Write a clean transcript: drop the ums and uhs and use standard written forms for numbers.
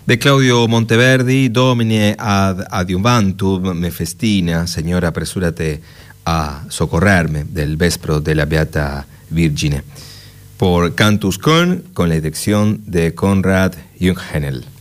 De Claudio Monteverdi, Domine ad adiuvantum me festina, Señora, apresúrate a socorrerme, del Vespro de la Beata Virgine. Por Cantus con la dirección de Konrad Jungheinel.